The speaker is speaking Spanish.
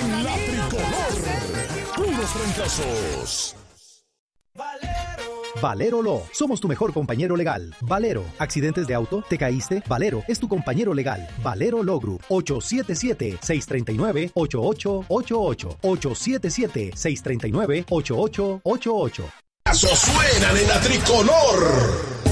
en la tricolor. Puros trancazos. Valero Law, somos tu mejor compañero legal. Valero, accidentes de auto, te caíste, Valero es tu compañero legal. Valero Law Group, 877-639-8888. 877-639-8888. Suenan en la tricolor.